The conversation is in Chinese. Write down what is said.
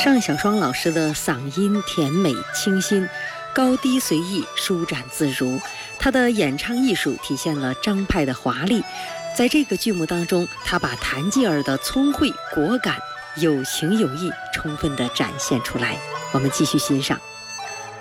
尚小双老师的嗓音甜美清新，高低随意，舒展自如。他的演唱艺术体现了张派的华丽。在这个剧目当中，他把谭继儿的聪慧、果敢、有情有义充分地展现出来。我们继续欣赏。